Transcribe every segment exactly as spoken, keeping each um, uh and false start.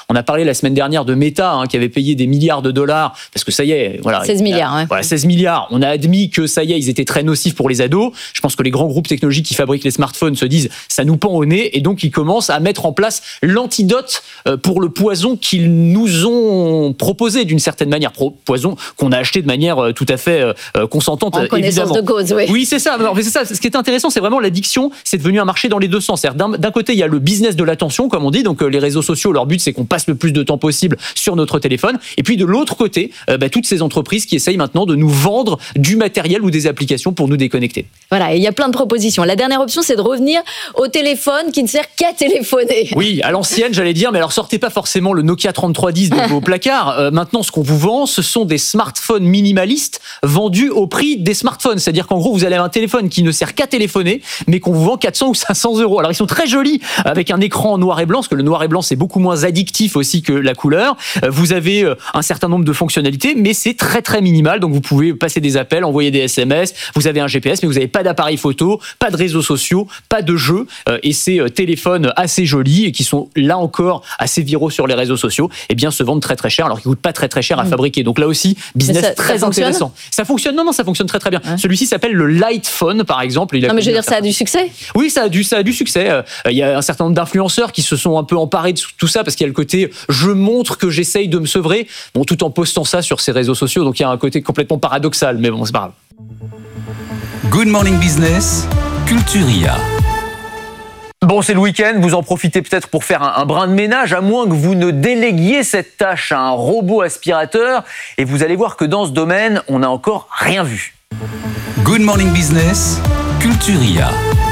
On a parlé la semaine dernière de Meta, hein, qui avait payé des milliards de dollars, parce que ça y est, voilà. seize milliards, ouais. Voilà, seize milliards. On a admis que ça y est, ils étaient très nocifs pour les ados. Je pense que les grands groupes technologiques qui fabriquent les smartphones se disent, ça nous pend au nez, et donc ils commencent à mettre en place l'antidote pour le poison qu'ils nous ont proposé d'une certaine manière. Poison qu'on a acheté de manière tout à fait consentante, en connaissance évidemment. de cause, oui. Oui, c'est ça. Alors, c'est ça. Ce qui est intéressant, c'est vraiment l'addiction. C'est devenu un marché dans les deux sens. D'un, d'un côté, il y a le business de l'attention, comme on dit. Donc, les réseaux sociaux, leur but, c'est qu'on passe le plus de temps possible sur notre téléphone. Et puis, de l'autre côté, euh, bah, toutes ces entreprises qui essayent maintenant de nous vendre du matériel ou des applications pour nous déconnecter. Voilà, il y a plein de propositions. La dernière option, c'est de revenir au téléphone qui ne sert qu'à téléphoner. Oui, à l'ancienne, j'allais dire, mais alors sortez pas forcément le Nokia trente-trois dix de vos placards. Euh, maintenant, ce qu'on vous vend, ce sont des smartphones minimalistes vendus au prix des smartphones. C'est-à-dire qu'en gros, vous allez avoir un téléphone qui ne sert qu'à téléphoner, mais qu'on vous vend quatre cents ou cinq cents euros. Alors, ils sont très jolis, avec un écran noir et blanc, parce que le noir et blanc, c'est beaucoup moins addictif aussi que la couleur. Euh, vous avez euh, un certain nombre de fonctionnalités, mais c'est très, très minimal. Donc, vous pouvez passer des appels, envoyer des S M S, vous avez un G P S, mais vous n'avez pas d'appareil photo, pas de réseaux sociaux, pas de jeux. Euh, et ces euh, téléphones assez jolis et qui sont là encore assez viraux sur les réseaux sociaux, eh bien, se vendent très, très cher, alors qu'ils coûtent pas très, très cher à mmh. fabriquer. Donc, là aussi, business ça, très ça intéressant. Ça fonctionne? Non, non, ça fonctionne très, très bien. Ouais. Celui-ci s'appelle le Light Phone, par exemple. Il a non, mais je veux dire, ça a du succès? Oui, ça a du, ça a du succès. Euh, il y a un certain nombre d'influenceurs qui se sont un peu emparés de tout ça parce qu'il y a le côté je montre que j'essaye de me sevrer, bon, tout en postant ça sur ses réseaux sociaux. Donc il y a un côté complètement paradoxal, mais bon, c'est pas grave. Good Morning Business, Culturia. Bon, c'est le week-end, vous en profitez peut-être pour faire un, un brin de ménage, à moins que vous ne déléguiez cette tâche à un robot aspirateur. Et vous allez voir que dans ce domaine, on n'a encore rien vu. Good Morning Business, Culturia.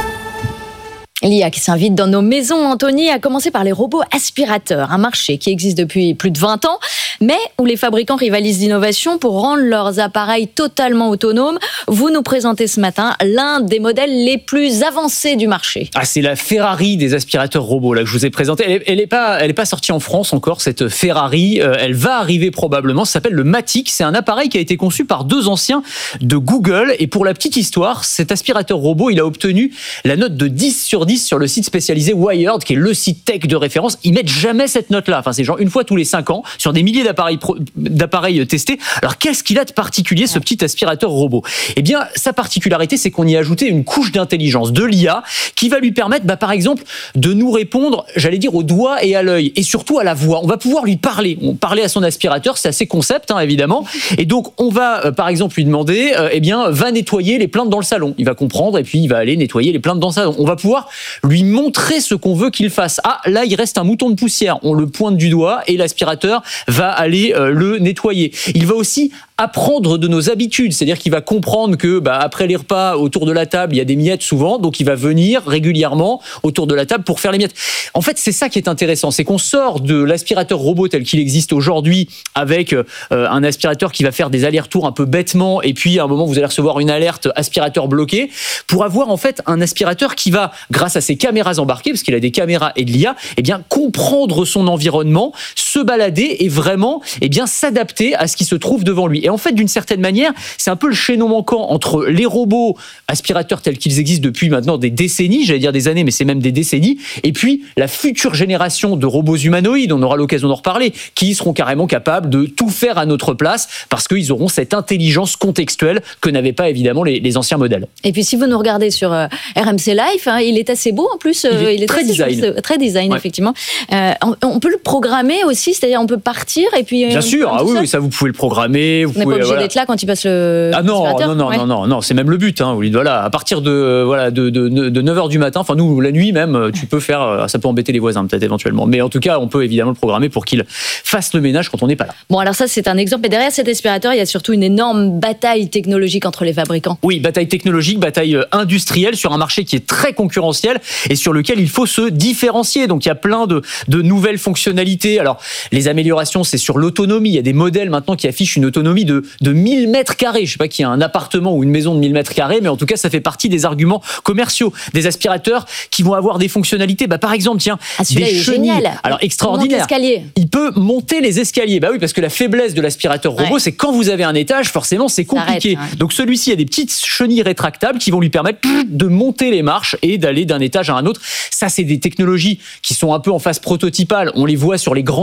L'I A qui s'invite dans nos maisons, Anthony, à commencer par les robots aspirateurs, un marché qui existe depuis plus de vingt ans, mais où les fabricants rivalisent d'innovation pour rendre leurs appareils totalement autonomes. Vous nous présentez ce matin l'un des modèles les plus avancés du marché. Ah, c'est la Ferrari des aspirateurs robots là que je vous ai présenté. Elle est, elle est pas, elle est pas sortie en France encore, cette Ferrari. Euh, elle va arriver probablement. Ça s'appelle le Matic. C'est un appareil qui a été conçu par deux anciens de Google. Et pour la petite histoire, cet aspirateur robot, il a obtenu la note de dix sur dix sur le site spécialisé Wired, qui est le site tech de référence. Ils mettent jamais cette note-là. Enfin, c'est genre une fois tous les cinq ans sur des milliers d'appareils, pro, d'appareils testés. Alors, qu'est-ce qu'il a de particulier, ce petit aspirateur robot? Eh bien, sa particularité, c'est qu'on y a ajouté une couche d'intelligence, de l'I A, qui va lui permettre, bah, par exemple, de nous répondre, j'allais dire, au doigt et à l'œil, et surtout à la voix. On va pouvoir lui parler. On parler à son aspirateur, c'est assez concept, hein, évidemment. Et donc, on va, euh, par exemple, lui demander, euh, eh bien, va nettoyer les plantes dans le salon. Il va comprendre, et puis il va aller nettoyer les plantes dans le salon. On va pouvoir lui montrer ce qu'on veut qu'il fasse. Ah, là, il reste un mouton de poussière. On le pointe du doigt et l'aspirateur va aller euh, le nettoyer. Il va aussi apprendre de nos habitudes, c'est-à-dire qu'il va comprendre que bah, après les repas autour de la table il y a des miettes souvent, donc il va venir régulièrement autour de la table pour faire les miettes. En fait, c'est ça qui est intéressant, c'est qu'on sort de l'aspirateur robot tel qu'il existe aujourd'hui avec euh, un aspirateur qui va faire des allers-retours un peu bêtement, et puis à un moment vous allez recevoir une alerte aspirateur bloqué, pour avoir en fait un aspirateur qui va, grâce à ses caméras embarquées, parce qu'il a des caméras et de l'I A, eh bien comprendre son environnement, se balader et vraiment eh bien s'adapter à ce qui se trouve devant lui. Et en fait, d'une certaine manière, c'est un peu le chaînon manquant entre les robots aspirateurs tels qu'ils existent depuis maintenant des décennies, j'allais dire des années, mais c'est même des décennies, et puis la future génération de robots humanoïdes, on aura l'occasion d'en reparler, qui seront carrément capables de tout faire à notre place, parce qu'ils auront cette intelligence contextuelle que n'avaient pas évidemment les, les anciens modèles. Et puis si vous nous regardez sur euh, R M C Live, hein, il est assez beau en plus. Il est, il est très, design. Juste, très design. Ouais. Effectivement. Euh, on, on peut le programmer aussi, c'est-à-dire on peut partir et puis... Bien sûr, ah oui, oui, ça vous pouvez le programmer. Vous on n'est pas obligé voilà. d'être là quand il passe le... Ah non, non, non, ouais. non, non, non, c'est même le but. Hein, vous dites, voilà, à partir de, voilà, de, de, de neuf heures du matin, enfin nous, la nuit même, tu peux faire... Ça peut embêter les voisins peut-être éventuellement. Mais en tout cas, on peut évidemment le programmer pour qu'il fasse le ménage quand on n'est pas là. Bon, alors ça, c'est un exemple. Et derrière cet aspirateur, il y a surtout une énorme bataille technologique entre les fabricants. Oui, bataille technologique, bataille industrielle sur un marché qui est très concurrentiel et sur lequel il faut se différencier. Donc, il y a plein de, de nouvelles fonctionnalités. Alors, les améliorations, c'est sur l'autonomie. Il y a des modèles maintenant qui affichent une autonomie de, de mille mètres carrés. Je ne sais pas qu'il y a un appartement ou une maison de mille mètres carrés, mais en tout cas, ça fait partie des arguments commerciaux. Des aspirateurs qui vont avoir des fonctionnalités. Bah, par exemple, tiens, ah, des chenilles. Génial. Alors, extraordinaire. Il peut monter les escaliers. Bah oui, parce que la faiblesse de l'aspirateur robot, ouais. c'est quand vous avez un étage, forcément, c'est compliqué. Arrête, hein. Donc, celui-ci a des petites chenilles rétractables qui vont lui permettre de monter les marches et d'aller d'un étage à un autre. Ça, c'est des technologies qui sont un peu en phase prototypale. On les voit sur les grands